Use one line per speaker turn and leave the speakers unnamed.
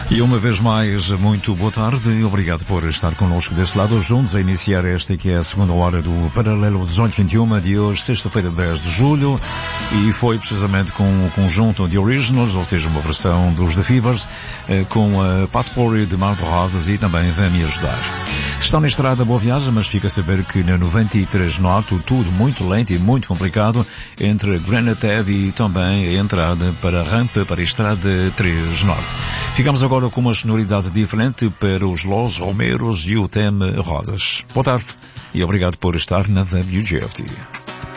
E uma vez mais, muito boa tarde e obrigado por estar connosco deste lado, juntos a iniciar esta que é a segunda hora do Paralelo 1821 de hoje, sexta-feira 10 de julho, e foi precisamente com o conjunto de Originals, ou seja, uma versão dos The Fevers, com a Potpourri de Marta Rosas e também Vem Me Ajudar. Se estão na estrada, boa viagem, mas fica a saber que na 93 Norte tudo muito lento e muito complicado entre Granite Ave e também a entrada para a rampa para a estrada 3 Norte. Ficamos agora com uma sonoridade diferente para os Los Romeros e o tema Rosas. Boa tarde e obrigado por estar na WGFT.